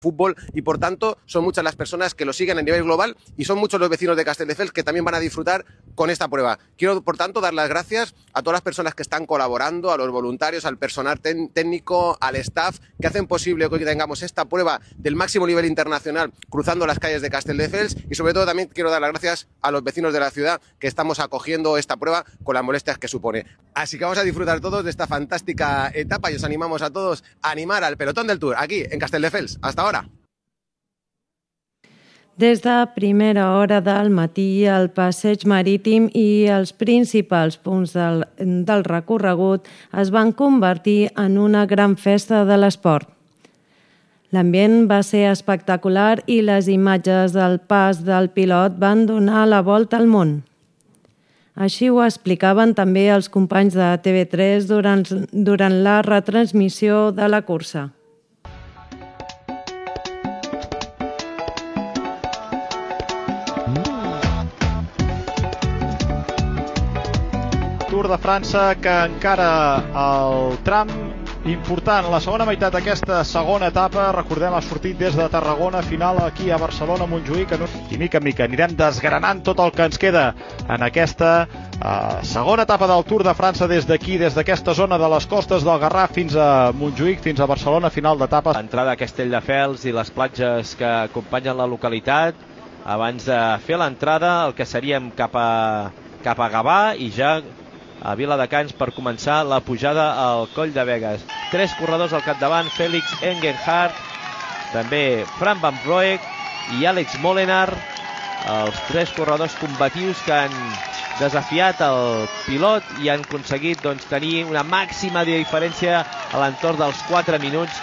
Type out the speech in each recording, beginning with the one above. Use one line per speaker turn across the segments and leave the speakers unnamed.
fútbol y por tanto son muchas las personas que lo siguen a nivel global y son muchos los vecinos de Castelldefels que también van a disfrutar con esta prueba. Quiero por tanto dar las gracias a todas las personas que están colaborando, a los voluntarios, al personal técnico, al staff que hacen posible que hoy tengamos esta prueba del máximo nivel internacional cruzando las calles de Castelldefels y sobre todo también quiero dar las gracias a los vecinos de la ciudad que estamos acogiendo esta prueba con las molestias que supone. Así que vamos a disfrutar todos de esta fantástica etapa y os animamos a todos a animar al pelotón del Tour aquí en Castelldefels. Hasta ahora.
Des de primera hora del matí, el passeig marítim i els principals punts del recorregut es van convertir en una gran festa de l'esport. L'ambient va ser espectacular i les imatges del pas del pilot van donar la volta al món. Així ho explicaven també els companys de TV3 durant la retransmissió de la cursa.
Tour de França que encara el tram important. La segona meitat d'aquesta segona etapa, recordem, ha sortit des de Tarragona, final aquí a Barcelona, Montjuïc, i mica en mica anirem desgranant tot el que ens queda en aquesta segona etapa del Tour de França des d'aquí, des d'aquesta zona de les costes del Garraf fins a Montjuïc, fins a Barcelona, final d'etapa.
L'entrada a Castelldefels i les platges que acompanyen la localitat, abans de fer l'entrada, el que seríem cap a Gavà i ja a Viladecans per començar la pujada al Coll de Begues. 3 corredors al capdavant, Félix Engenhardt, també Fran Van Broek i Àlex Molenaar, els 3 corredors combatius que han desafiat el pilot i han aconseguit tenir una màxima de diferència a l'entorn dels 4 minuts.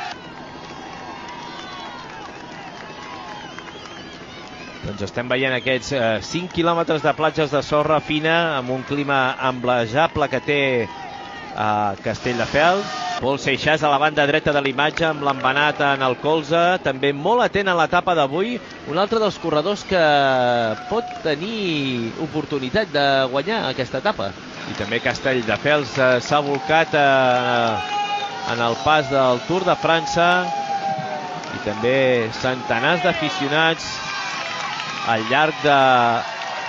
Estem veient aquests 5 quilòmetres de platges de sorra fina amb un clima amblejable que té Castelldefels. Pol Seixas a la banda dreta de l'imatge amb l'embenat en el colze, també molt atent a l'etapa d'avui, un altre dels corredors que pot tenir oportunitat de guanyar aquesta etapa. I també Castelldefels s'ha volcat en el pas del Tour de França i també centenars d'aficionats al llarg del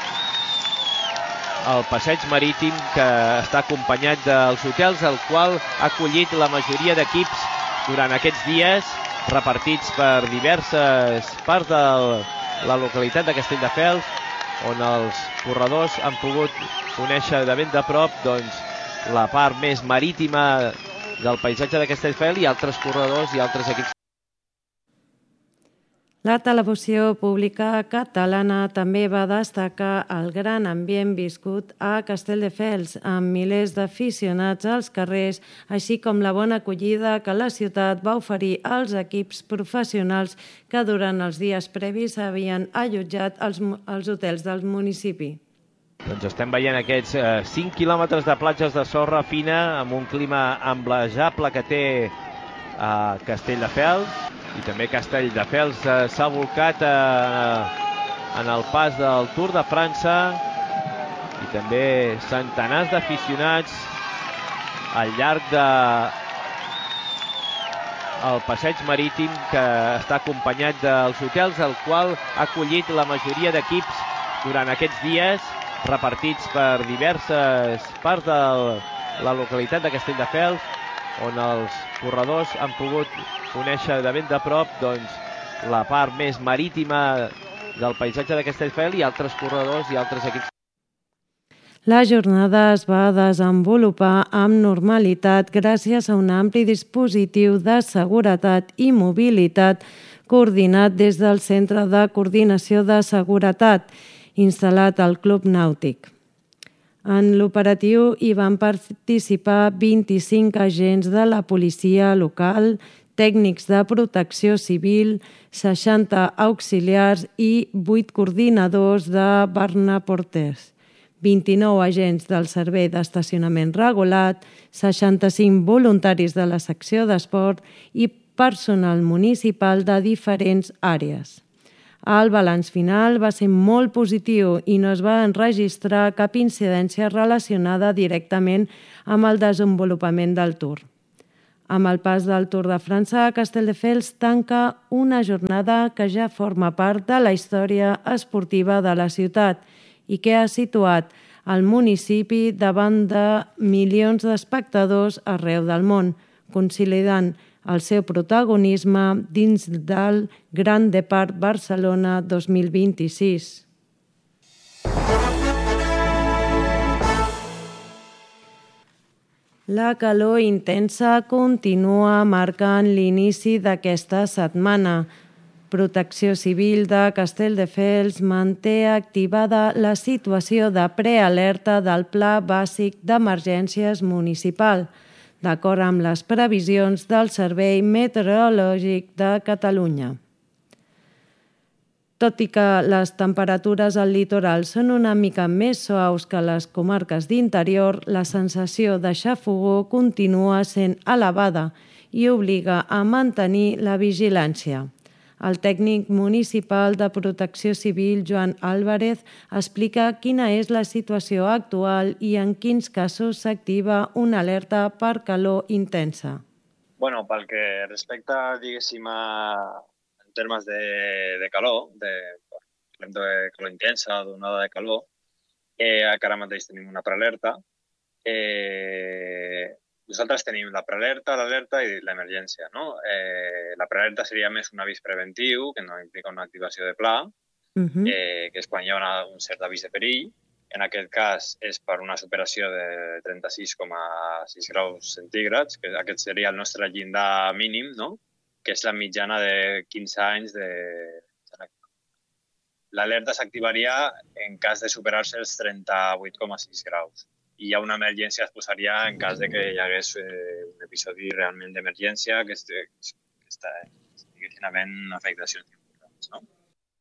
passeig marítim que està acompanyat dels hotels al qual ha acollit la majoria d'equips durant aquests dies repartits per diverses parts de la localitat de Castelldefels on els corredors han pogut conèixer de ben de prop la part més marítima del paisatge de Castelldefels i altres corredors i altres equips.
La televisió pública catalana també va destacar el gran ambient viscut a Castelldefels, amb milers d'aficionats als carrers, així com la bona acollida que la ciutat va oferir als equips professionals que durant els dies previs havien allotjat als hotels del municipi.
Estem veient aquests 5 quilòmetres de platges de sorra fina amb un clima amblejable que té Castelldefels. I també Castelldefels s'ha volcat en el pas del Tour de França i també centenars d'aficionats al llarg del passeig marítim que està acompanyat dels hotels al qual ha acollit la majoria d'equips durant aquests dies repartits per diverses parts de la localitat de Castelldefels on els corredors han pogut conèixer de ben de prop la part més marítima del paisatge de Castelldefels i altres corredors i altres equips.
La jornada es va desenvolupar amb normalitat gràcies a un ampli dispositiu de seguretat i mobilitat coordinat des del Centre de Coordinació de Seguretat instal·lat al Club Nàutic. En l'operatiu hi van participar 25 agents de la policia local, tècnics de protecció civil, 60 auxiliars i 8 coordinadors de Barna Porters, 29 agents del Servei d'Estacionament Regulat, 65 voluntaris de la secció d'esport i personal municipal de diferents àrees. El balanç final va ser molt positiu i no es va enregistrar cap incidència relacionada directament amb el desenvolupament del Tour. Amb el pas del Tour de França, Castelldefels tanca una jornada que ja forma part de la història esportiva de la ciutat i que ha situat el municipi davant de milions d'espectadors arreu del món, consolidant el seu protagonisme dins del Gran Depart Barcelona 2026. La calor intensa continua marcant l'inici d'aquesta setmana. Protecció Civil de Castelldefels manté activada la situació de prealerta del Pla Bàsic d'Emergències Municipal, d'acord amb les previsions del Servei Meteorològic de Catalunya. Tot i que les temperatures al litoral són una mica més suaus que les comarques d'interior, la sensació de xafogor continua sent elevada i obliga a mantenir la vigilància. El tècnic municipal de Protecció Civil, Joan Álvarez, explica quina és la situació actual i en quins casos s'activa una alerta per calor intensa.
Bueno, pel que respecta, diguéssim, en termes de calor, de calor intensa, d'onada de calor, que ara mateix tenim una prealerta. Nosaltres tenim la prealerta, l'alerta i l'emergència, no? La prealerta seria més un avís preventiu, que no implica una activació de pla, que és quan hi ha un cert avís de perill. En aquest cas és per una superació de 36,6 graus centígrads, que aquest seria el nostre llindar mínim, no? Que és la mitjana de 15 anys de... L'alerta s'activaria en cas de superar-se els 38,6 graus. I hi ha una emergència es posaria en cas de que hi hagués un episodi realment d'emergència que estiguessin havent afectacions importants, no?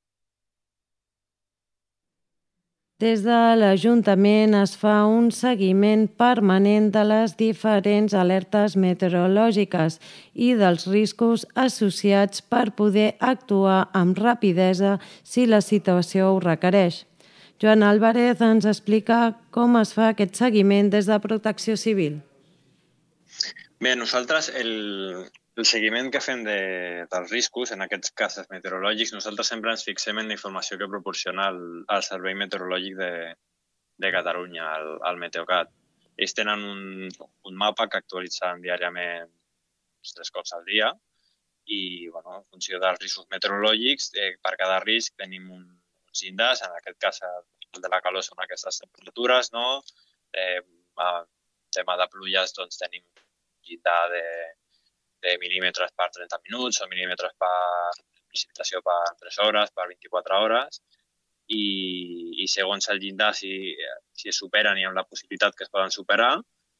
Des de l'Ajuntament es fa un seguiment permanent de les diferents alertes meteorològiques i dels riscos associats per poder actuar amb rapidesa si la situació ho requereix. Joan Álvarez ens explica com es fa aquest seguiment des de Protecció Civil.
Bé, nosaltres el seguiment que fem dels riscos, en aquests casos meteorològics, nosaltres sempre ens fixem en la informació que proporciona el Servei Meteorològic de Catalunya, el Meteocat. Ells tenen un mapa que actualitzen diàriament 3 cops al dia i, en funció dels riscos meteorològics, per cada risc tenim uns llindars, en aquest cas el de la calor són aquestes temperatures, no? Tema de pluies, doncs tenim llindar de mil·límetres per 30 minuts o mil·límetres per precipitació per 3 hores, per 24 hores, i segons el llindar, si es superen i amb la possibilitat que es poden superar,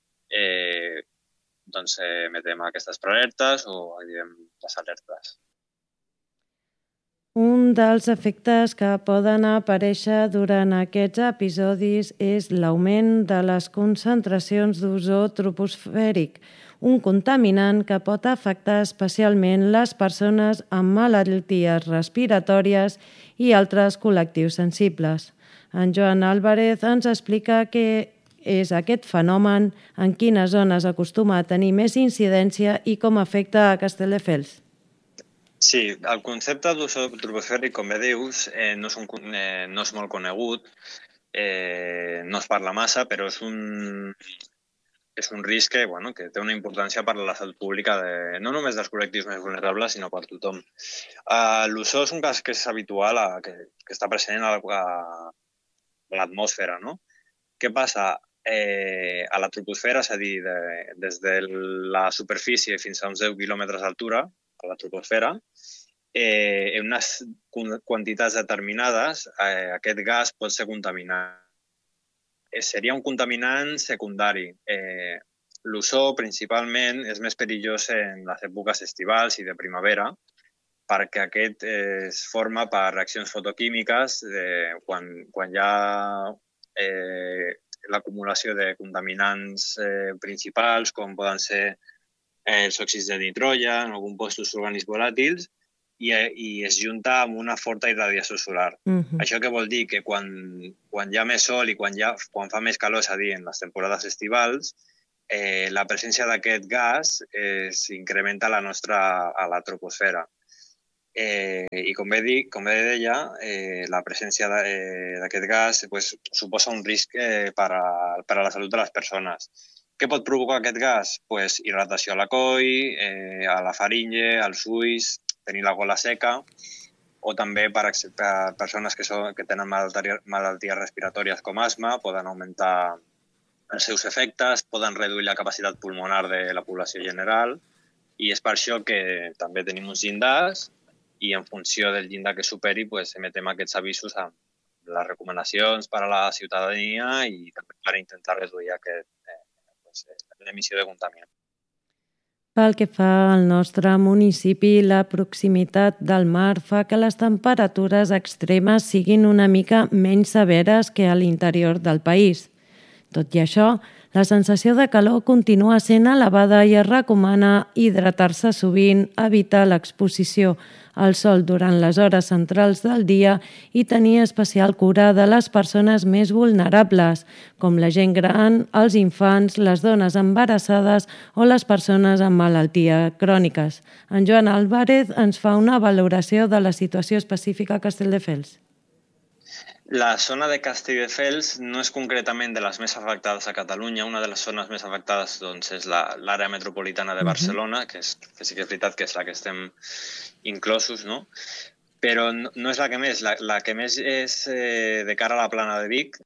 doncs emetem aquestes prealertes o activem les alertes.
Un dels efectes que poden aparèixer durant aquests episodis és l'augment de les concentracions d'ozó troposfèric, un contaminant que pot afectar especialment les persones amb malalties respiratòries i altres col·lectius sensibles. En Joan Álvarez ens explica què és aquest fenomen, en quines zones acostuma a tenir més incidència i com afecta a Castelldefels.
Sí, el concepte d'ozó troposfèric, com bé dius, no és molt conegut, no es parla massa, però és un risc que té una importància per a la salut pública no només dels col·lectius més vulnerables, sinó per tothom. L'ozó és un gas que és habitual, que està present a l'atmosfera, no? Què passa? A la troposfera, és a dir, des de la superfície fins a uns 10 quilòmetres d'altura, a la troposfera, en unes quantitats determinades, aquest gas pot ser contaminant. Seria un contaminant secundari. L'ozó, principalment, és més perillós en les èpoques estivals i de primavera, perquè aquest es forma per reaccions fotoquímiques quan hi ha l'acumulació de contaminants principals, com poden ser els òxids de nitrogen o compostos orgànics volàtils, i es junta amb una forta irradiació solar. Això què vol dir? Que quan hi ha més sol i quan fa més calor, és a dir, en les temporades estivals, la presència d'aquest gas s'incrementa a la troposfera. I com bé deia, la presència d'aquest gas suposa un risc per a la salut de les persones. Què pot provocar aquest gas? Irritació a la coll, a la faringe, als ulls, tenir la gola seca, o també per persones que tenen malalties respiratòries com asma, poden augmentar els seus efectes, poden reduir la capacitat pulmonar de la població general, i és per això que també tenim uns llindars i en funció del llindar que superi emetem aquests avisos amb les recomanacions per a la ciutadania i també per intentar reduir l'emissió de contaminants.
Pel que fa al nostre municipi, la proximitat del mar fa que les temperatures extremes siguin una mica menys severes que a l'interior del país. Tot i això, la sensació de calor continua sent elevada i es recomana hidratar-se sovint, evitar l'exposició al sol durant les hores centrals del dia i tenir especial cura de les persones més vulnerables, com la gent gran, els infants, les dones embarassades o les persones amb malalties cròniques. En Joan Álvarez ens fa una valoració de la situació específica a Castelldefels.
La zona de Castelldefels no és concretament de les més afectades a Catalunya. Una de les zones més afectades és l'àrea metropolitana de Barcelona, que sí que és veritat que és la que estem inclosos, no? Però no és la que més. La que més és de cara a la plana de Vic.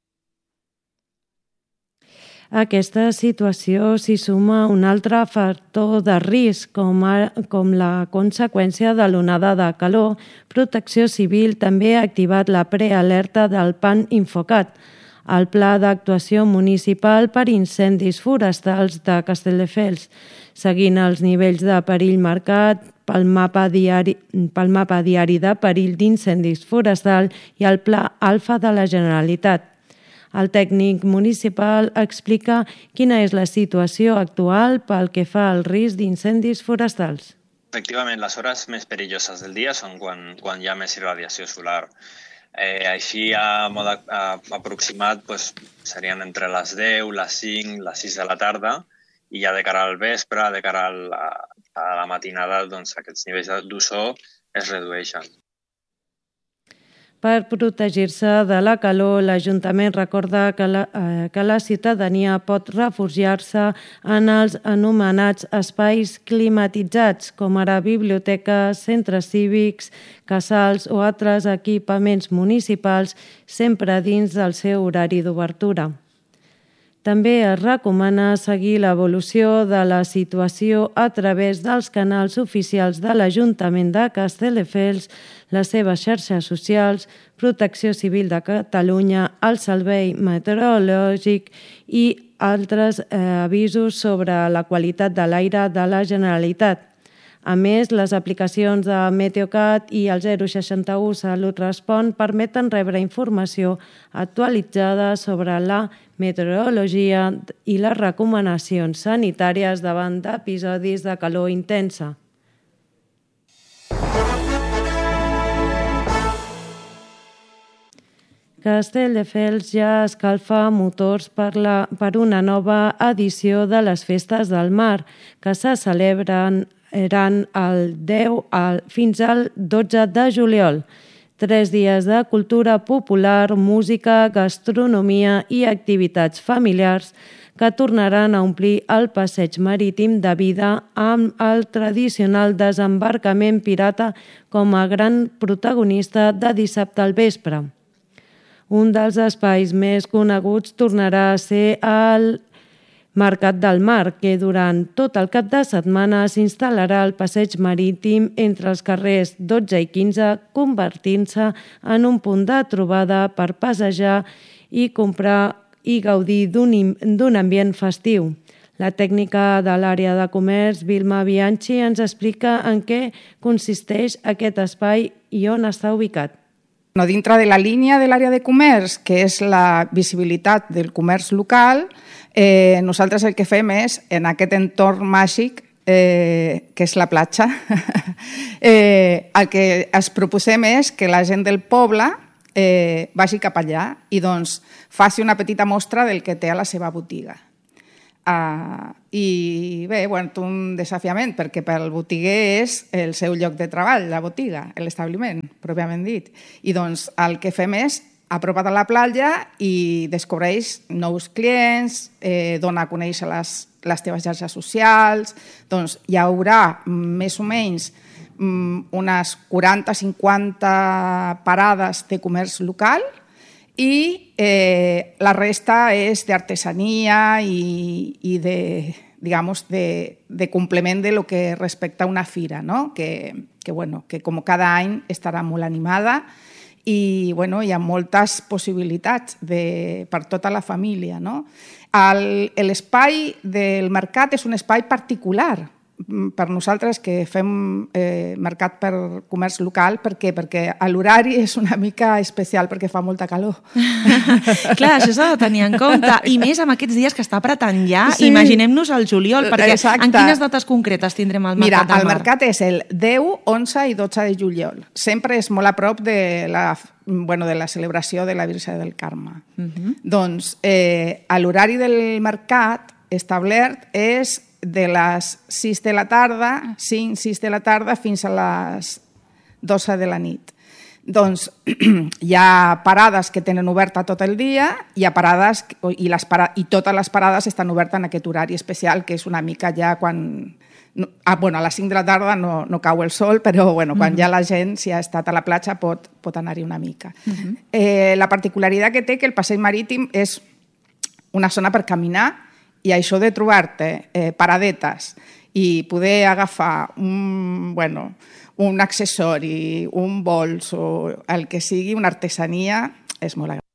A aquesta situació s'hi suma un altre factor de risc, com la conseqüència de l'onada de calor. Protecció Civil també ha activat la prealerta del PAN Infocat, el Pla d'Actuació Municipal per Incendis Forestals de Castelldefels, seguint els nivells de perill marcat pel mapa diari de perill d'incendis forestal i el Pla Alfa de la Generalitat. El tècnic municipal explica quina és la situació actual pel que fa al risc d'incendis forestals.
Efectivament, les hores més perilloses del dia són quan hi ha més irradiació solar. Així, a mode aproximat, serien entre les 10, les 5, les 6 de la tarda, i ja de cara al vespre, de cara a la matinada, aquests nivells d'ozó es redueixen.
Per protegir-se de la calor, l'Ajuntament recorda que la ciutadania pot refugiar-se en els anomenats espais climatitzats, com ara biblioteques, centres cívics, casals o altres equipaments municipals, sempre dins del seu horari d'obertura. També es recomana seguir l'evolució de la situació a través dels canals oficials de l'Ajuntament de Castelldefels, les seves xarxes socials, Protecció Civil de Catalunya, el Servei Meteorològic i altres avisos sobre la qualitat de l'aire de la Generalitat. A més, les aplicacions de Meteocat i el 061 Salut Respon permeten rebre informació actualitzada sobre la meteorologia i les recomanacions sanitàries davant d'episodis de calor intensa. Castelldefels ja escalfa motors per una nova edició de les Festes del Mar, que se celebren el 10 fins al 12 de juliol. 3 dies de cultura popular, música, gastronomia i activitats familiars que tornaran a omplir el passeig marítim de vida amb el tradicional desembarcament pirata com a gran protagonista de dissabte al vespre. Un dels espais més coneguts tornarà a ser el Mercat del Mar, que durant tot el cap de setmana s'instal·larà al passeig marítim entre els carrers 12 i 15, convertint-se en un punt de trobada per passejar i comprar i gaudir d'un ambient festiu. La tècnica de l'àrea de comerç, Vilma Bianchi, ens explica en què consisteix aquest espai i on està ubicat.
Dintre de la línia de l'àrea de comerç, que és la visibilitat del comerç local, nosaltres el que fem és, en aquest entorn màgic, que és la platja, el que es proposem és que la gent del poble vagi cap allà i faci una petita mostra del que té a la seva botiga. I bé, un desafiament, perquè pel botiguer és el seu lloc de treball, la botiga, l'establiment, pròpiament dit. I doncs el que fem és apropa't a la platja i descobreix nous clients, dona a conèixer les teves xarxes socials. Doncs hi haurà més o menys unes 40-50 parades de comerç local i la resta és d'artesania i de complement de lo que respecta a una fira, ¿no? Que com cada any estarà molt animada i hi ha moltes possibilitats per tota la família, no? L'espai del mercat és un espai particular per nosaltres que fem mercat per comerç local. Per què? Perquè l'horari és una mica especial perquè fa molta calor.
Clar, això s'ha de tenir en compte. I més amb aquests dies que està apretant ja, imaginem-nos el juliol, perquè en quines dates concretes tindrem el Mercat del Mar?
Mira, el mercat és el 10, 11 i 12 de juliol. Sempre és molt a prop de la celebració de la Virge del Carme. Doncs l'horari del mercat establert és de les 6 de la tarda, 5-6 de la tarda, fins a les 12 de la nit. Doncs hi ha parades que tenen oberta tot el dia, hi ha parades i totes les parades estan obertes en aquest horari especial, que és una mica ja quan... a les 5 de la tarda no cau el sol, però quan ja la gent, si ha estat a la platja, pot anar-hi una mica. La particularitat que té que el passeig marítim és una zona per caminar, i això de trobar-te paradetes i poder agafar un accessori, un bols o el que sigui, una artesania, és molt agradable.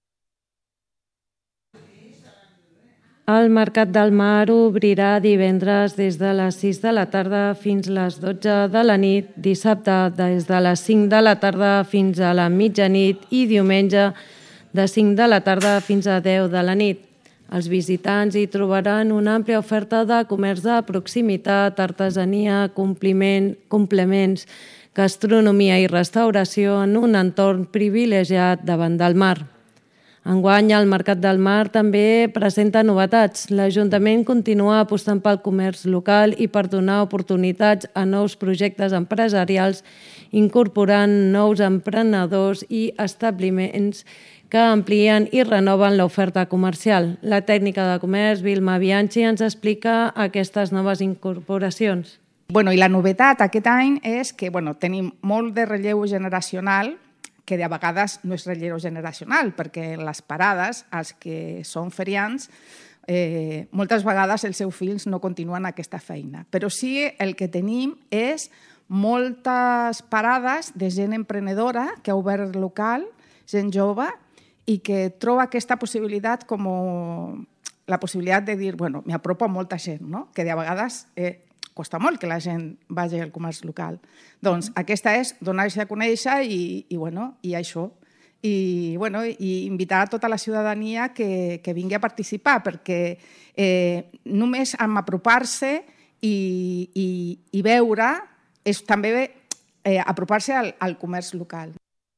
El Mercat del Mar obrirà divendres des de les 6 de la tarda fins a les 12 de la nit, dissabte des de les 5 de la tarda fins a la mitjanit i diumenge de 5 de la tarda fins a 10 de la nit. Els visitants hi trobaran una àmplia oferta de comerç de proximitat, artesania, complements, gastronomia i restauració en un entorn privilegiat davant del mar. Enguany, el Mercat del Mar també presenta novetats. L'Ajuntament continua apostant pel comerç local i per donar oportunitats a nous projectes empresarials, incorporant nous emprenedors i establiments que amplien i renoven l'oferta comercial. La tècnica de comerç, Vilma Bianchi, ens explica aquestes noves incorporacions.
I la novetat aquest any és que tenim molt de relleu generacional, que de vegades no és relleu generacional, perquè les parades, els que són feriants, moltes vegades els seus fills no continuen aquesta feina. Però sí el que tenim és moltes parades de gent emprenedora que ha obert local, gent jove, i que troba aquesta possibilitat com la possibilitat de dir, m'apropo a molta gent, no? Que de vegades costa molt que la gent vagi al comerç local. Doncs aquesta és donar-se a conèixer i això. I invitar a tota la ciutadania que vingui a participar, perquè només amb apropar-se i veure és també apropar-se al comerç local.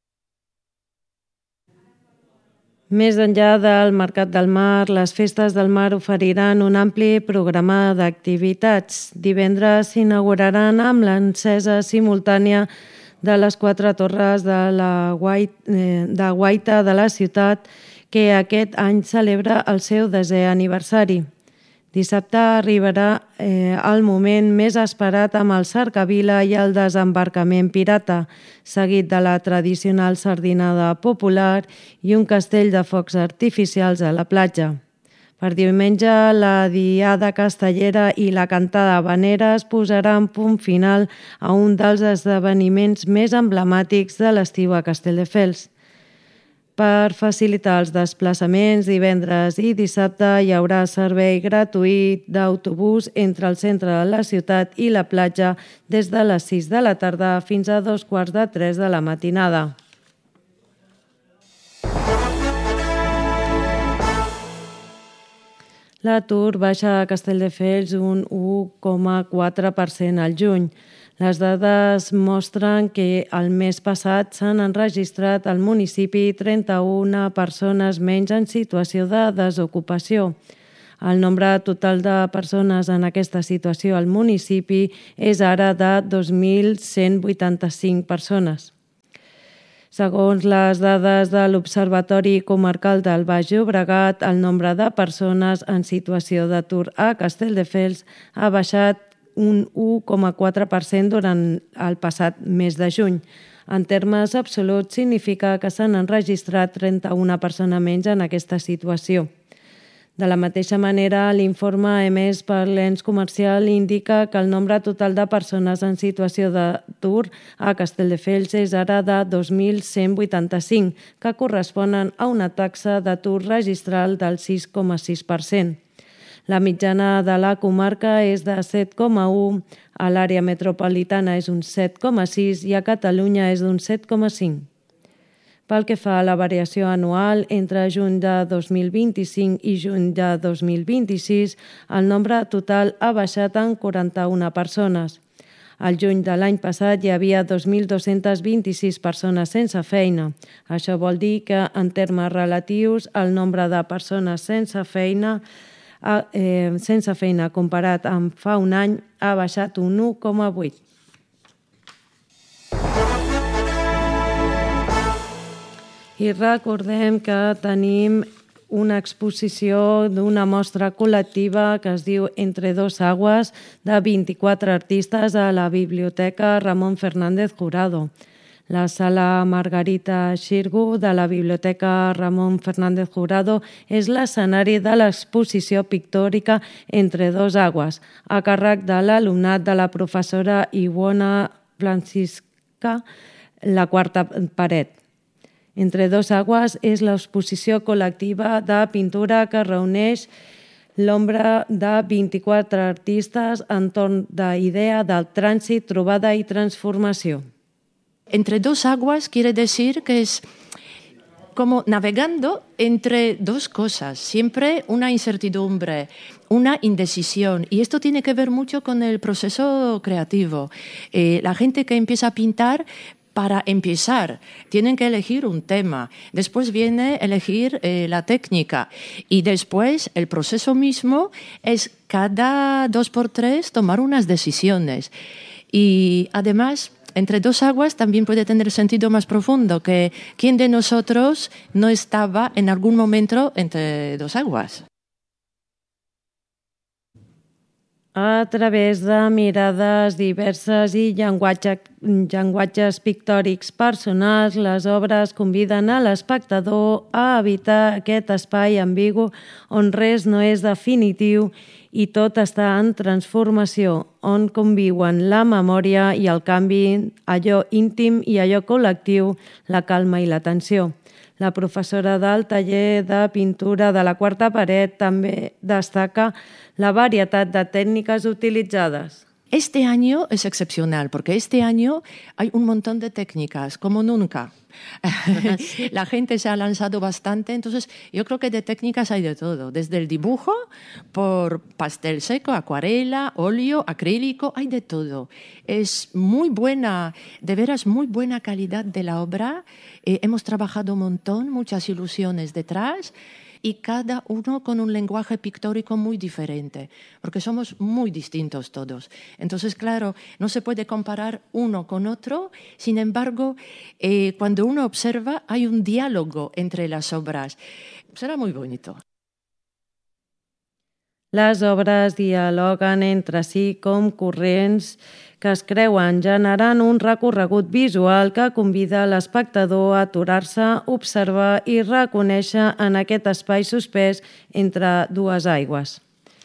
Més enllà del Mercat del Mar, les festes del mar oferiran un ampli programa d'activitats. Divendres s'inauguraran amb l'encesa simultània de les 4 torres de guaita de la ciutat, que aquest any celebra el seu 10è aniversari. Dissabte arribarà el moment més esperat amb el cercavila i el desembarcament pirata, seguit de la tradicional sardinada popular i un castell de focs artificials a la platja. Per diumenge, la diada castellera i la cantada habanera es posaran punt final a un dels esdeveniments més emblemàtics de l'estiu a Castelldefels. Per facilitar els desplaçaments, divendres i dissabte hi haurà servei gratuït d'autobús entre el centre de la ciutat i la platja des de les 6 de la tarda fins a 2:45 de la matinada. L'atur baixa a Castelldefels un 1,4% al juny. Les dades mostren que el mes passat s'han enregistrat al municipi 31 persones menys en situació de desocupació. El nombre total de persones en aquesta situació al municipi és ara de 2.185 persones. Segons les dades de l'Observatori Comarcal del Baix Llobregat, el nombre de persones en situació d'atur a Castelldefels ha baixat un 1,4% durant el passat mes de juny. En termes absoluts, significa que s'han enregistrat 31 persones menys en aquesta situació. De la mateixa manera, l'informe emès per l'ens comercial indica que el nombre total de persones en situació d'atur a Castelldefels és ara de 2.185, que corresponen a una taxa d'atur registral del 6,6%. La mitjana de la comarca és de 7,1, a l'àrea metropolitana és un 7,6 i a Catalunya és d'un 7,5. Pel que fa a la variació anual, entre juny de 2025 i juny de 2026, el nombre total ha baixat en 41 persones. Al juny de l'any passat hi havia 2.226 persones sense feina. Això vol dir que, en termes relatius, el nombre de persones sense feina comparat amb fa un any ha baixat un 1,8%. I recordem que tenim una exposició d'una mostra col·lectiva que es diu Entre dos aguas, de 24 artistes a la Biblioteca Ramon Fernández Jurado. La sala Margarita Xirgu de la Biblioteca Ramon Fernández Jurado és l'escenari de l'exposició pictòrica Entre dos aguas, a càrrec de l'alumnat de la professora Iwona Francisca, La quarta paret. Entre dos aguas és l'exposició col·lectiva de pintura que reuneix l'ombra de 24 artistes entorn de idea del trànsit, trobada i transformació.
Entre dos aguas quiere decir que es como navegando entre dos cosas, siempre una incertidumbre, una indecisión. Y esto tiene que ver mucho con el proceso creativo. La gente que empieza a pintar, para empezar, tienen que elegir un tema. Después viene elegir la técnica. Y después el proceso mismo es cada 2x3 tomar unas decisiones. Y además, Entre dos aguas también puede tener sentido más profundo, que ¿quién de nosotros no estaba en algún momento entre dos aguas?
A través de mirades diverses i llenguatges pictòrics personals, les obres conviden a l'espectador a evitar aquest espai ambigu on res no és definitiu i tot està en transformació, on conviuen la memòria i el canvi, allò íntim i allò col·lectiu, la calma i la tensió. La professora del taller de pintura de la quarta paret també destaca la varietat de técnicas utilizadas.
Este año es excepcional porque este año hay un montón de técnicas, como nunca. Sí. La gente se ha lanzado bastante, entonces yo creo que de técnicas hay de todo, desde el dibujo, por pastel seco, acuarela, óleo, acrílico, hay de todo. Es muy buena, de veras muy buena calidad de la obra. Hemos trabajado un montón, muchas ilusiones detrás. Y cada uno con un lenguaje pictórico muy diferente, porque somos muy distintos todos. Entonces, claro, no se puede comparar uno con otro, sin embargo, cuando uno observa, hay un diálogo entre las obras. Será muy bonito.
Les obres dialoguen entre si com corrents que es creuen, generant un recorregut visual que convida l'espectador a aturar-se, observar i reconèixer en aquest espai suspès entre dues aigües.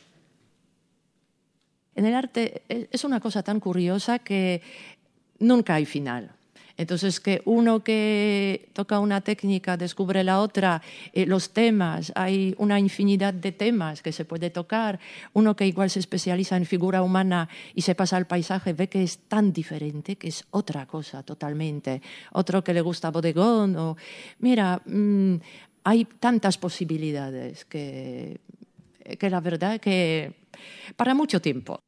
En el arte es una cosa tan curiosa que nunca hay final. Entonces, que uno que toca una técnica descubre la otra, los temas, hay una infinidad de temas que se puede tocar. Uno que igual se especializa en figura humana y se pasa al paisaje, ve que es tan diferente, que es otra cosa totalmente. Otro que le gusta bodegón, o mira, hay tantas posibilidades que la verdad que para mucho tiempo.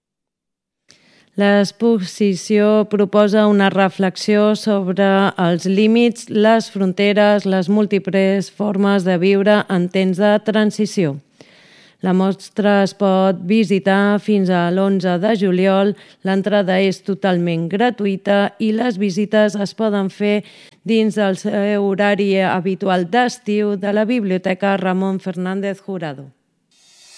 L'exposició proposa una reflexió sobre els límits, les fronteres, les múltiples formes de viure en temps de transició. La mostra es pot visitar fins a l'11 de juliol, l'entrada és totalment gratuïta i les visites es poden fer dins del seu horari habitual d'estiu de la Biblioteca Ramon Fernández Jurado.